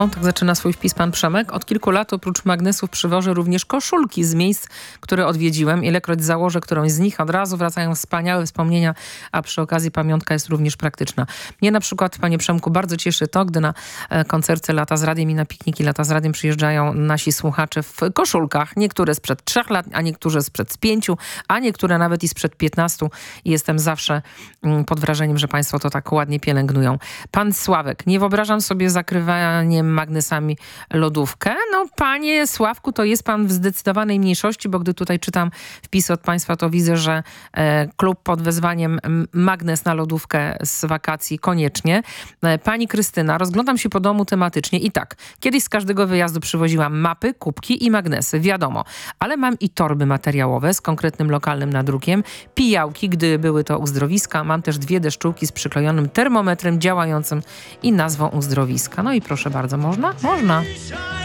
Tak zaczyna swój wpis pan Przemek. Od kilku lat oprócz magnesów przywożę również koszulki z miejsc, które odwiedziłem. Ilekroć założę którąś z nich, od razu wracają wspaniałe wspomnienia, a przy okazji pamiątka jest również praktyczna. Mnie na przykład, panie Przemku, bardzo cieszy to, gdy na koncerty Lata z Radiem i na pikniki Lata z Radiem przyjeżdżają nasi słuchacze w koszulkach. Niektóre sprzed 3 lat, a niektóre sprzed 5, a niektóre nawet i sprzed 15. I jestem zawsze pod wrażeniem, że państwo to tak ładnie pielęgnują. Pan Sławek, nie wyobrażam sobie zakrywaniem magnesami lodówkę. No panie Sławku, to jest pan w zdecydowanej mniejszości, bo gdy tutaj czytam wpisy od państwa, to widzę, że klub pod wezwaniem magnes na lodówkę z wakacji koniecznie. Pani Krystyna, rozglądam się po domu tematycznie i tak, kiedyś z każdego wyjazdu przywoziłam mapy, kubki i magnesy, wiadomo, ale mam i torby materiałowe z konkretnym lokalnym nadrukiem, pijałki, gdy były to uzdrowiska, mam też 2 deszczułki z przyklejonym termometrem działającym i nazwą uzdrowiska. No i proszę bardzo, można? Można.